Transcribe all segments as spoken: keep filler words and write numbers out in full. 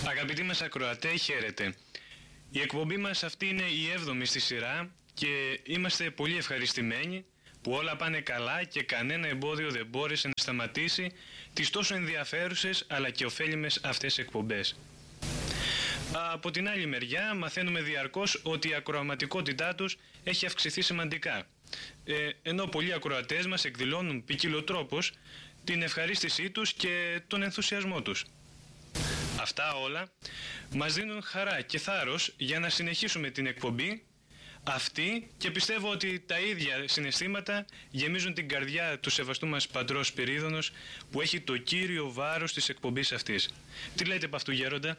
Αγαπητοί μας ακροατέ, χαίρετε. Η εκπομπή μας αυτή είναι η έβδομη στη σειρά και είμαστε πολύ ευχαριστημένοι που όλα πάνε καλά και κανένα εμπόδιο δεν μπόρεσε να σταματήσει τις τόσο ενδιαφέρουσες αλλά και ωφέλιμες αυτές εκπομπές. Από την άλλη μεριά μαθαίνουμε διαρκώς ότι η ακροαματικότητά τους έχει αυξηθεί σημαντικά, ε, ενώ πολλοί ακροατές μας εκδηλώνουν ποικιλοτρόπως την ευχαρίστησή τους και τον ενθουσιασμό τους. Αυτά όλα μας δίνουν χαρά και θάρρος για να συνεχίσουμε την εκπομπή αυτή και πιστεύω ότι τα ίδια συναισθήματα γεμίζουν την καρδιά του σεβαστού μας πατρός Σπυρίδωνος που έχει το κύριο βάρος της εκπομπής αυτής. Τι λέτε από αυτού, Γέροντα?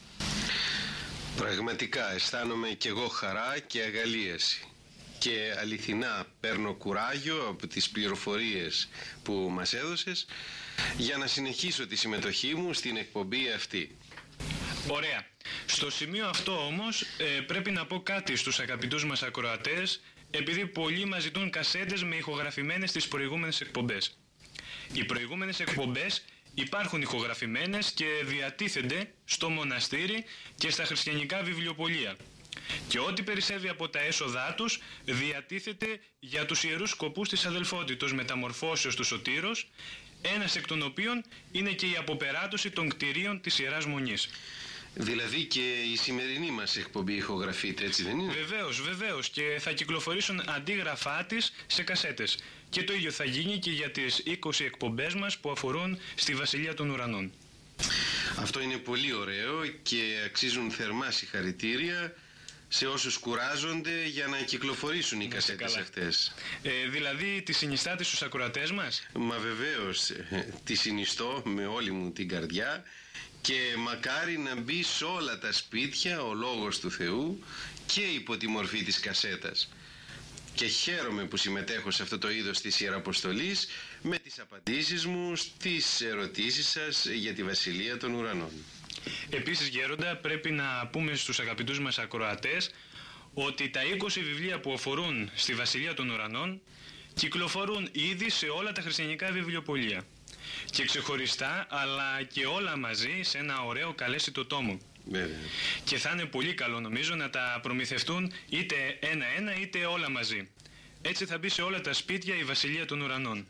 Πραγματικά αισθάνομαι κι εγώ χαρά και αγαλίαση και αληθινά παίρνω κουράγιο από τις πληροφορίες που μας έδωσες για να συνεχίσω τη συμμετοχή μου στην εκπομπή αυτή. Ωραία. Στο σημείο αυτό όμως ε, πρέπει να πω κάτι στους αγαπητούς μας ακροατές, επειδή πολλοί μας ζητούν κασέτες με ηχογραφημένες τις προηγούμενες εκπομπές. Οι προηγούμενες εκπομπές υπάρχουν ηχογραφημένες και διατίθενται στο μοναστήρι και στα χριστιανικά βιβλιοπωλεία. Και ό,τι περισσεύει από τα έσοδά τους διατίθεται για τους ιερούς σκοπούς της αδελφότητος μεταμορφώσεως του Σωτήρος, ένας εκ των οποίων είναι και η αποπεράτωση των κτηρίων της Ιεράς Μονής. Δηλαδή και η σημερινή μας εκπομπή ηχογραφείται, έτσι δεν είναι? Βεβαίως, βεβαίως, και θα κυκλοφορήσουν αντίγραφά της σε κασέτες. Και το ίδιο θα γίνει και για τις είκοσι εκπομπές μας που αφορούν στη Βασιλεία των Ουρανών. Αυτό είναι πολύ ωραίο και αξίζουν θερμά συγχαρητήρια σε όσους κουράζονται για να κυκλοφορήσουν οι να κασέτες αυτές. Ε, δηλαδή τη συνιστάτε στους ακροατές μας? Μα βεβαίως, τη συνιστώ με όλη μου την καρδιά και μακάρι να μπει σε όλα τα σπίτια ο Λόγος του Θεού και υπό τη μορφή της κασέτας. Και χαίρομαι που συμμετέχω σε αυτό το είδος της Ιεραποστολής με τις απαντήσεις μου στις ερωτήσεις σας για τη Βασιλεία των Ουρανών. Επίσης, Γέροντα, πρέπει να πούμε στους αγαπητούς μας ακροατές ότι τα είκοσι βιβλία που αφορούν στη Βασιλεία των Ουρανών κυκλοφορούν ήδη σε όλα τα χριστιανικά βιβλιοπωλεία και ξεχωριστά αλλά και όλα μαζί σε ένα ωραίο καλέσιτο τόμο. Βέβαια. Και θα είναι πολύ καλό νομίζω να τα προμηθευτούν είτε ένα-ένα είτε όλα μαζί. Έτσι θα μπει σε όλα τα σπίτια η Βασιλεία των Ουρανών.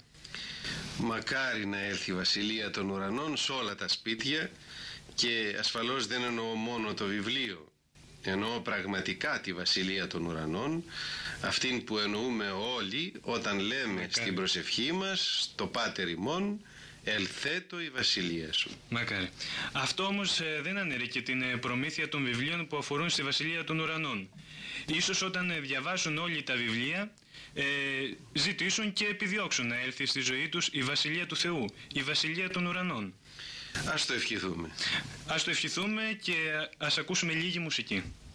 Μακάρι να έρθει η Βασιλεία των Ουρανών σε όλα τα σπίτια και ασφαλώς δεν εννοώ μόνο το βιβλίο. Εννοώ πραγματικά τη Βασιλεία των Ουρανών, αυτήν που εννοούμε όλοι όταν λέμε Μακάρι. Στην προσευχή μας, στο Πάτερ ημών, ελθέτω η Βασιλεία σου. Μακάρι. Αυτό όμως ε, δεν αναιρεί και την ε, προμήθεια των βιβλίων που αφορούν στη Βασιλεία των Ουρανών. Ίσως όταν ε, διαβάσουν όλοι τα βιβλία ε, ζητήσουν και επιδιώξουν να έλθει στη ζωή τους η Βασιλεία του Θεού, η Βασιλεία των Ουρανών. Ας το ευχηθούμε. Ας το ευχηθούμε και ας ακούσουμε λίγη μουσική.